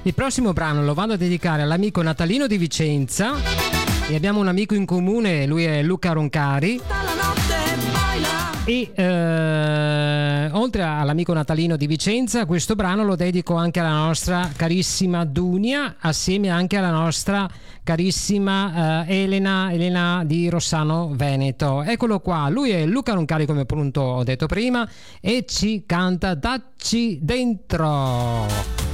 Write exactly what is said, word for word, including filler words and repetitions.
Il prossimo brano lo vado a dedicare all'amico Natalino di Vicenza e abbiamo un amico in comune, lui è Luca Roncari. E eh, oltre all'amico Natalino di Vicenza, questo brano lo dedico anche alla nostra carissima Dunia, assieme anche alla nostra carissima eh, Elena, Elena di Rossano Veneto. Eccolo qua, lui è Luca Roncari, come appunto ho detto prima, e ci canta Dacci dentro.